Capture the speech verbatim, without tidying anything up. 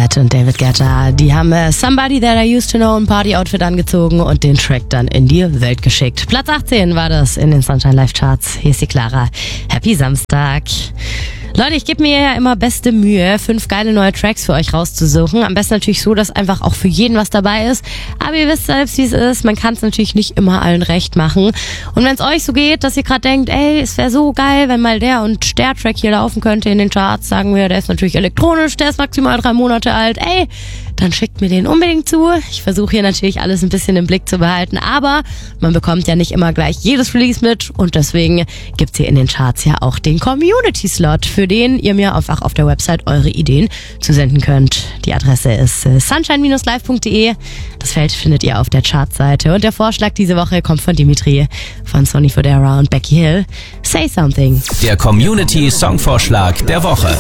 White und David Guetta, die haben äh, Somebody That I Used to Know ein Party-Outfit angezogen und den Track dann in die Welt geschickt. Platz achtzehn war das in den Sunshine Live Charts. Hier ist die Clara. Happy Samstag. Leute, ich gebe mir ja immer beste Mühe, fünf geile neue Tracks für euch rauszusuchen. Am besten natürlich so, dass einfach auch für jeden was dabei ist. Aber ihr wisst selbst, wie es ist. Man kann es natürlich nicht immer allen recht machen. Und wenn es euch so geht, dass ihr gerade denkt, ey, es wäre so geil, wenn mal der und der Track hier laufen könnte in den Charts, sagen wir, der ist natürlich elektronisch, der ist maximal drei Monate alt, ey, dann schickt mir den unbedingt zu. Ich versuche hier natürlich alles ein bisschen im Blick zu behalten, aber man bekommt ja nicht immer gleich jedes Release mit und deswegen gibt's hier in den Charts ja auch den Community-Slot, für den ihr mir einfach auf der Website eure Ideen zusenden könnt. Die Adresse ist sunshine Bindestrich live Punkt de. Das Feld findet ihr auf der Chartseite und der Vorschlag diese Woche kommt von Dimitri, von Sonny Fodera und Becky Hill. Say Something. Der Community-Songvorschlag der Woche.